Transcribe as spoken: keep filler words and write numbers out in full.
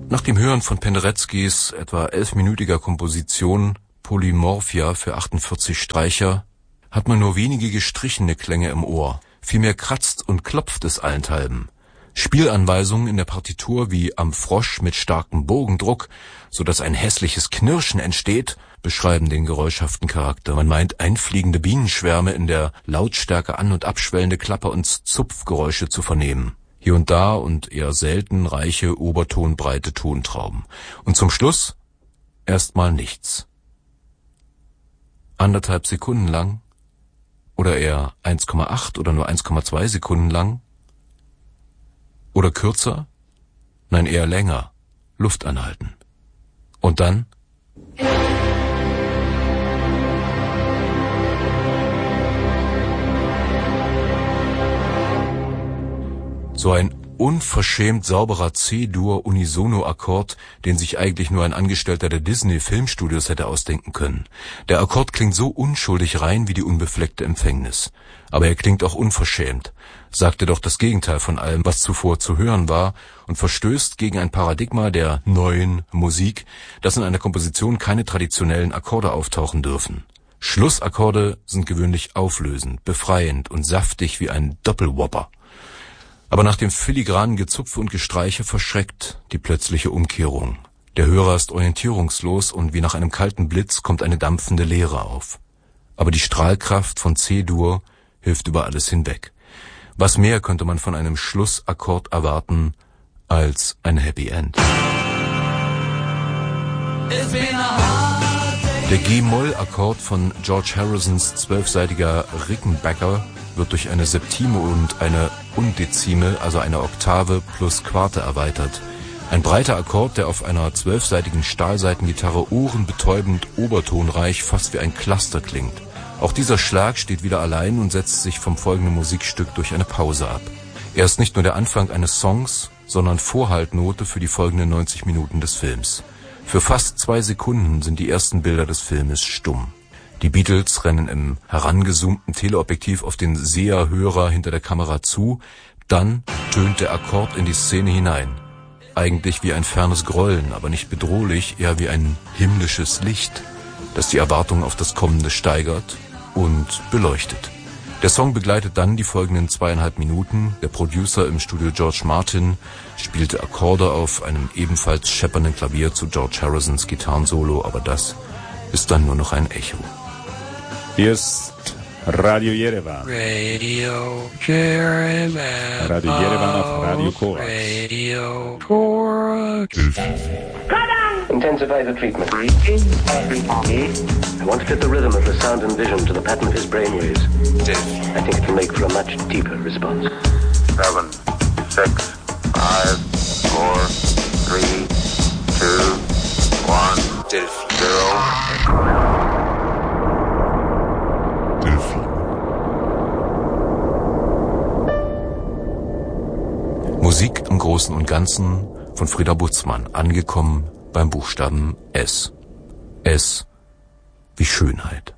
Nach dem Hören von Pendereckis etwa elfminütiger Komposition Polymorphia für achtundvierzig Streicher hat man nur wenige gestrichene Klänge im Ohr. Vielmehr kratzt und klopft es allenthalben. Spielanweisungen in der Partitur wie am Frosch mit starkem Bogendruck, so dass ein hässliches Knirschen entsteht, beschreiben den geräuschhaften Charakter. Man meint, einfliegende Bienenschwärme in der Lautstärke an- und abschwellende Klapper- und Zupfgeräusche zu vernehmen. Hier und da und eher selten reiche, obertonbreite Tontrauben. Und zum Schluss erstmal nichts. Anderthalb Sekunden lang oder eher eins Komma acht oder nur eins Komma zwei Sekunden lang oder kürzer? Nein, eher länger. Luft anhalten. Und dann? So ein unverschämt sauberer C-Dur-Unisono-Akkord, den sich eigentlich nur ein Angestellter der Disney-Filmstudios hätte ausdenken können. Der Akkord klingt so unschuldig rein wie die unbefleckte Empfängnis. Aber er klingt auch unverschämt, sagte doch das Gegenteil von allem, was zuvor zu hören war, und verstößt gegen ein Paradigma der neuen Musik, dass in einer Komposition keine traditionellen Akkorde auftauchen dürfen. Schlussakkorde sind gewöhnlich auflösend, befreiend und saftig wie ein Doppelwhopper. Aber nach dem filigranen Gezupfe und Gestreiche verschreckt die plötzliche Umkehrung. Der Hörer ist orientierungslos und wie nach einem kalten Blitz kommt eine dampfende Leere auf. Aber die Strahlkraft von C-Dur hilft über alles hinweg. Was mehr könnte man von einem Schlussakkord erwarten als ein Happy End? Der G-Moll-Akkord von George Harrisons zwölfseitiger Rickenbacker wird durch eine Septime und eine Undezime, also eine Oktave plus Quarte erweitert. Ein breiter Akkord, der auf einer zwölfseitigen Stahlsaitengitarre ohrenbetäubend obertonreich fast wie ein Cluster klingt. Auch dieser Schlag steht wieder allein und setzt sich vom folgenden Musikstück durch eine Pause ab. Er ist nicht nur der Anfang eines Songs, sondern Vorhaltnote für die folgenden neunzig Minuten des Films. Für fast zwei Sekunden sind die ersten Bilder des Filmes stumm. Die Beatles rennen im herangezoomten Teleobjektiv auf den Seherhörer hinter der Kamera zu, dann tönt der Akkord in die Szene hinein. Eigentlich wie ein fernes Grollen, aber nicht bedrohlich, eher wie ein himmlisches Licht, das die Erwartung auf das Kommende steigert und beleuchtet. Der Song begleitet dann die folgenden zweieinhalb Minuten. Der Producer im Studio George Martin spielte Akkorde auf einem ebenfalls scheppernden Klavier zu George Harrisons Gitarrensolo, aber das ist dann nur noch ein Echo. Hier ist Radio Yerevan. Radio Yerevan. Radio Yerevan auf Radio Korax. Radio Korax. Intensify the treatment. I want to fit the rhythm of the sound and vision to the pattern of his brainwaves. I think it will make for a much deeper response. Seven, six, five, four, three, two, one, zero. Musik im Großen und Ganzen von Frieda Butzmann, angekommen beim Buchstaben S. S wie Schönheit.